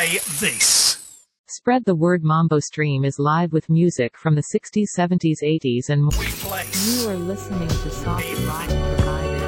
play this. Spread the Word Mambo Stream is live with music from the 60s, 70s, 80s and more. Replace. You are listening to Soft Rock Provided.